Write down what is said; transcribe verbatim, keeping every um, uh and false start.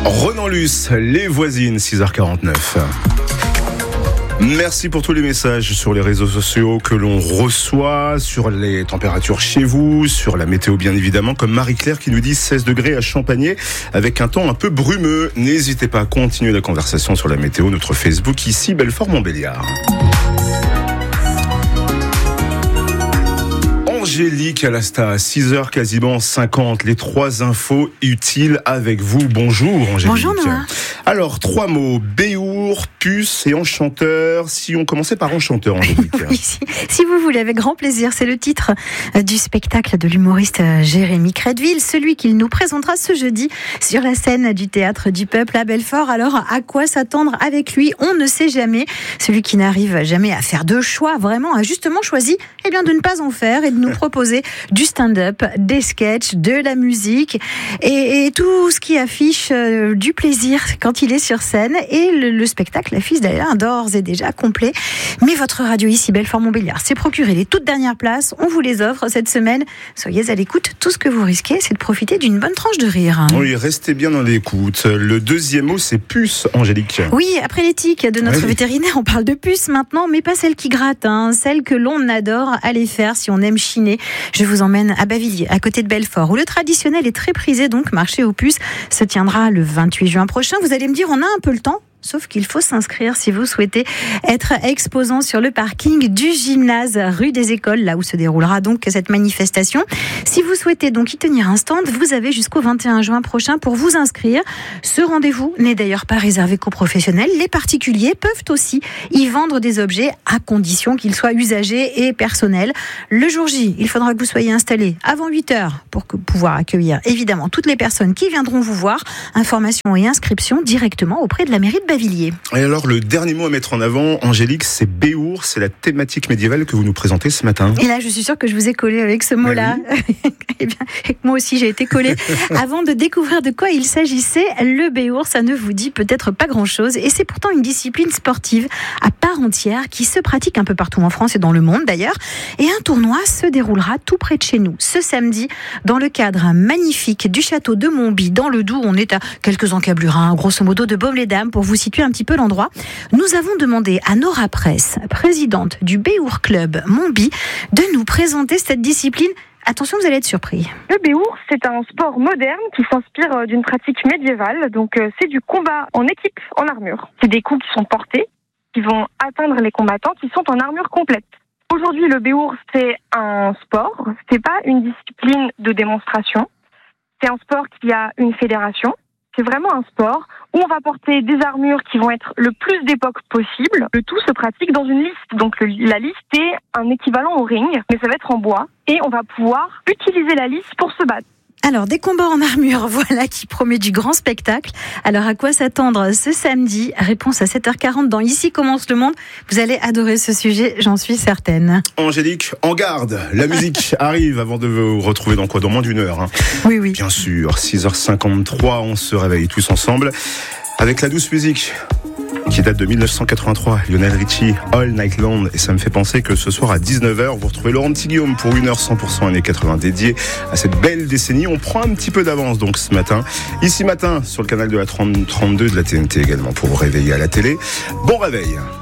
Renan Luce, les voisines, six heures quarante-neuf. Merci pour tous les messages sur les réseaux sociaux que l'on reçoit, sur les températures chez vous, sur la météo bien évidemment, comme Marie-Claire qui nous dit seize degrés à Champagné avec un temps un peu brumeux. N'hésitez pas à continuer la conversation sur la météo, notre Facebook ici, Belfort-Montbéliard. Angélique Alasta, six heures quasiment cinquante, les trois infos utiles avec vous. Bonjour Angélique. Bonjour Noah. Alors, trois mots, béour, puce et enchanteur. Si on commençait par enchanteur, Angélique. Oui, si, si vous voulez, avec grand plaisir. C'est le titre du spectacle de l'humoriste Jérémy Crédville, celui qu'il nous présentera ce jeudi sur la scène du Théâtre du Peuple à Belfort. Alors, à quoi s'attendre avec lui? On ne sait jamais. Celui qui n'arrive jamais à faire de choix, vraiment, a justement choisi eh bien, de ne pas en faire et de nous proposer du stand-up, des sketchs, de la musique et, et tout ce qui affiche euh, du plaisir quand il est sur scène. Et le, le spectacle affiche d'ailleurs d'ores et déjà complet. Mais votre radio ici, Belfort-Montbéliard, s'est procuré les toutes dernières places. On vous les offre cette semaine. Soyez à l'écoute. Tout ce que vous risquez, c'est de profiter d'une bonne tranche de rire. Oui, restez bien dans l'écoute. Le deuxième mot, c'est puce, Angélique. Oui, après l'éthique de notre oui. vétérinaire, on parle de puce maintenant, mais pas celle qui gratte, hein, celle que l'on adore aller faire si on aime chiner. Je vous emmène à Bavilliers, à côté de Belfort, où le traditionnel est très prisé, donc marché aux puces se tiendra le vingt-huit juin prochain. Vous allez me dire, on a un peu le temps. Sauf qu'il faut s'inscrire si vous souhaitez être exposant sur le parking du gymnase rue des Écoles, là où se déroulera donc cette manifestation. Si vous souhaitez donc y tenir un stand, vous avez jusqu'au vingt et un juin prochain pour vous inscrire. Ce rendez-vous n'est d'ailleurs pas réservé qu'aux professionnels. Les particuliers peuvent aussi y vendre des objets à condition qu'ils soient usagés et personnels. Le jour J, il faudra que vous soyez installés avant huit heures pour pouvoir accueillir évidemment toutes les personnes qui viendront vous voir. Informations et inscriptions directement auprès de la mairie de Bavilliers. Et alors, le dernier mot à mettre en avant, Angélique, c'est béour, c'est la thématique médiévale que vous nous présentez ce matin. Et là, je suis sûre que je vous ai collé avec ce mot-là. Ah oui. Eh bien, moi aussi, j'ai été collée. Avant de découvrir de quoi il s'agissait, le béour, ça ne vous dit peut-être pas grand-chose. Et c'est pourtant une discipline sportive à part entière qui se pratique un peu partout en France et dans le monde d'ailleurs. Et un tournoi se déroulera tout près de chez nous, ce samedi, dans le cadre magnifique du château de Montby, dans le Doubs. On est à quelques encablures, hein, grosso modo, de Baume-les-Dames, pour vous situer un petit peu l'endroit. Nous avons demandé à Nora Press, présidente du Béour Club Montby, de nous présenter cette discipline. Attention, vous allez être surpris. Le béour, c'est un sport moderne qui s'inspire d'une pratique médiévale. Donc, euh, c'est du combat en équipe, en armure. C'est des coups qui sont portés, qui vont atteindre les combattants qui sont en armure complète. Aujourd'hui, le béour, c'est un sport. C'est pas une discipline de démonstration. C'est un sport qui a une fédération. C'est vraiment un sport où on va porter des armures qui vont être le plus d'époque possible. Le tout se pratique dans une liste. Donc le, la liste est un équivalent au ring, mais ça va être en bois. Et on va pouvoir utiliser la liste pour se battre. Alors, des combats en armure, voilà qui promet du grand spectacle. Alors, à quoi s'attendre ce samedi? Réponse à sept heures quarante dans Ici commence le monde. Vous allez adorer ce sujet, j'en suis certaine. Angélique, en garde, la musique arrive avant de vous retrouver dans quoi? Dans moins d'une heure. Hein. Oui, oui. Bien sûr, six heures cinquante-trois, on se réveille tous ensemble avec la douce musique qui date de dix-neuf cent quatre-vingt-trois, Lionel Richie, All Night Long. Et ça me fait penser que ce soir à dix-neuf heures, vous retrouvez Laurent Petit-Guillaume pour une heure cent pour cent années quatre-vingts dédiée à cette belle décennie. On prend un petit peu d'avance donc ce matin. Ici matin, sur le canal de la trente trente-deux de la T N T également pour vous réveiller à la télé. Bon réveil.